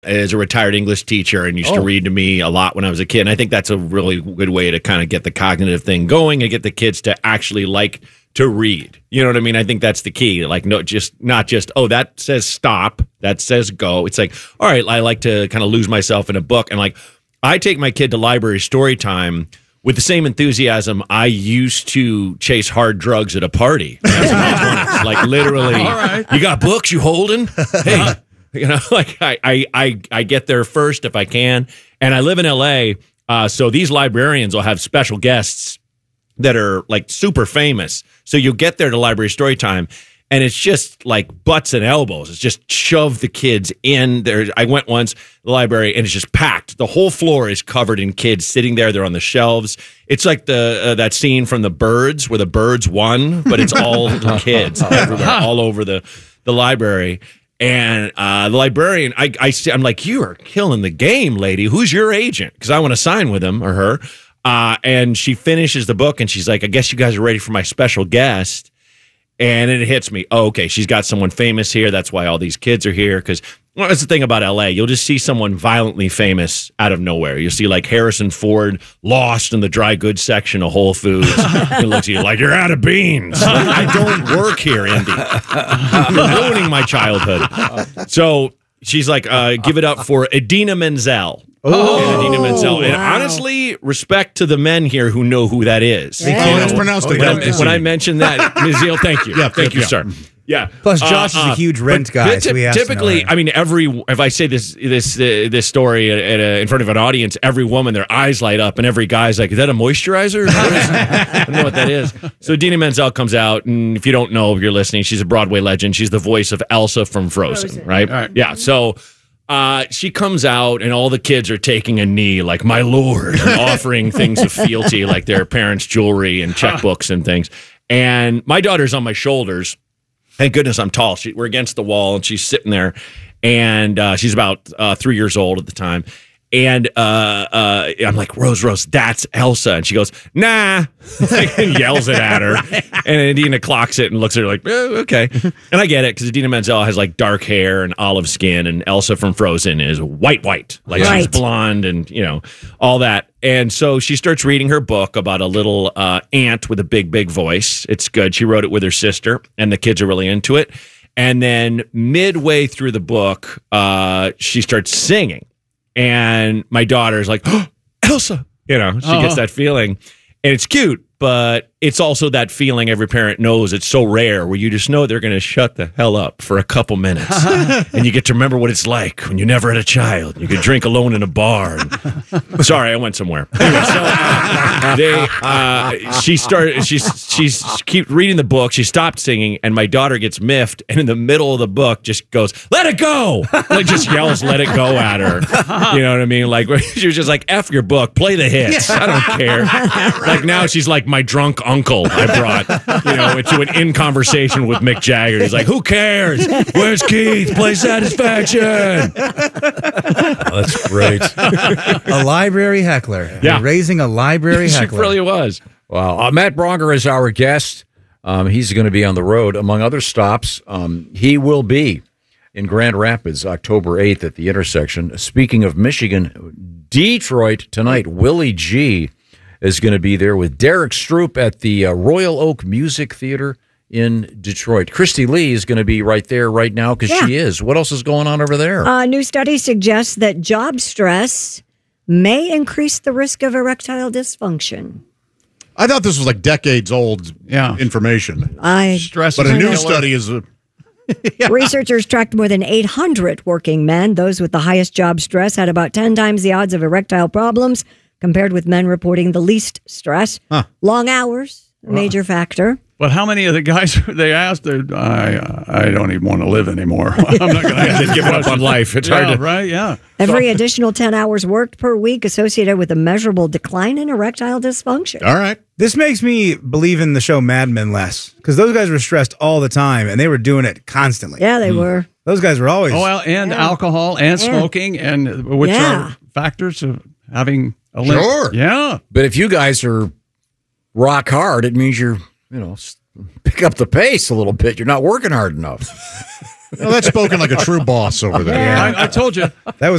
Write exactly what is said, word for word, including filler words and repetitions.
is a retired English teacher and used Oh. to read to me a lot when I was a kid. And I think that's a really good way to kind of get the cognitive thing going and get the kids to actually like to read. You know what I mean? I think that's the key. Like, no, just not just, oh, that says stop, that says go. It's like, all right, I like to kind of lose myself in a book. And like, I take my kid to library story time with the same enthusiasm I used to chase hard drugs at a party. That's my twenties. Like, literally, All right. You got books you holding? Hey. You know, like I, I, I, I get there first if I can. And I live in L A, uh, so these librarians will have special guests that are like super famous. So you'll get there to library story time, and it's just like butts and elbows. It's just shove the kids in there. I went once to the library, and it's just packed. The whole floor is covered in kids sitting there. They're on the shelves. It's like the uh, that scene from The Birds where the birds won, but it's all little kids everywhere, all over the, the library. And uh, the librarian, I, I, I'm like, you are killing the game, lady. Who's your agent? Because I want to sign with him or her. Uh, and she finishes the book, and she's like, I guess you guys are ready for my special guest. And it hits me. Oh, okay, she's got someone famous here. That's why all these kids are here. Because well, that's the thing about L A. You'll just see someone violently famous out of nowhere. You'll see like Harrison Ford lost in the dry goods section of Whole Foods. He looks at you like, you're out of beans. Like, I don't work here, Indy. You're ruining my childhood. So she's like, uh, give it up for Idina Menzel. Oh, Idina Menzel. And wow. honestly, respect to the men here who know who that is. Yeah. You Oh, know, it's pronounced when, it. I, when I mentioned that, Mizzeel, thank you. Yeah, thank you, yeah. sir. Yeah. Plus, Josh is a huge rent but guy, ty- so we have to know typically, that. I mean, every if I say this this uh, this story at, at a, in front of an audience, every woman, their eyes light up, and every guy's like, "Is that a moisturizer?" What is- I don't know what that is. So Idina Menzel comes out, and if you don't know, if you're listening, she's a Broadway legend. She's the voice of Elsa from Frozen, Frozen. right? All right. Yeah. So. Uh, she comes out, and all the kids are taking a knee, like, my lord, and offering things of fealty, like their parents' jewelry and checkbooks and things. And my daughter's on my shoulders. Thank goodness I'm tall. She, we're against the wall, and she's sitting there, and uh, she's about uh, three years old at the time. And uh, uh, I'm like, Rose, Rose, that's Elsa. And she goes, nah, and yells it at her. And Idina clocks it and looks at her like, eh, okay. And I get it, because Idina Menzel has like dark hair and olive skin, and Elsa from Frozen is white, white. Like Right. she's blonde and, you know, all that. And so she starts reading her book about a little uh, ant with a big, big voice. It's good. She wrote it with her sister, and the kids are really into it. And then midway through the book, uh, she starts singing. And my daughter's like, oh, Elsa, you know, she Uh-huh. gets that feeling, and it's cute, but it's also that feeling every parent knows. It's so rare where you just know they're going to shut the hell up for a couple minutes, and you get to remember what it's like when you never had a child. You could drink alone in a bar. And, sorry, I went somewhere. Anyway, so uh, they, uh, she started. She's she's she keep reading the book. She stopped singing, and my daughter gets miffed, and in the middle of the book, just goes, "Let it go!" Like just yells, "Let it go!" at her. You know what I mean? Like she was just like, "F your book, play the hits. I don't care." Like now she's like my drunk uncle I brought, you know, into an in conversation with Mick Jagger. He's like, "Who cares? Where's Keith? Play Satisfaction." Oh, that's great. A library heckler. Yeah. You're raising a library She heckler. really was. Wow. Uh, Matt Bronger is our guest. Um, he's going to be on the road, among other stops. Um, he will be in Grand Rapids October eighth at the intersection. Speaking of Michigan, Detroit tonight, Willie G is going to be there with Derek Stroop at the uh, Royal Oak Music Theater in Detroit. Christy Lee is going to be right there right now because Yeah. she is. What else is going on over there? A new study suggests that job stress may increase the risk of erectile dysfunction. I thought this was like decades old Yeah. information. I Stress But is a new killer. study is a, Researchers tracked more than eight hundred working men. Those with the highest job stress had about ten times the odds of erectile problems compared with men reporting the least stress. Huh. Long hours, a major factor. But how many of the guys they asked, they're, I I don't even want to live anymore. I'm not going to They've given up on life. It's yeah, hard to. right? Yeah. Every additional ten hours worked per week associated with a measurable decline in erectile dysfunction. all right. This makes me believe in the show Mad Men less because those guys were stressed all the time and they were doing it constantly. Yeah, they were. Those guys were always. Oh, well, and Yeah. alcohol and smoking, and which Yeah. are factors of having a limp. Sure. Yeah. But if you guys are rock hard, it means you're, you know, s- pick up the pace a little bit. You're not working hard enough. Well, that's spoken like a true boss over there. I, I told you. That was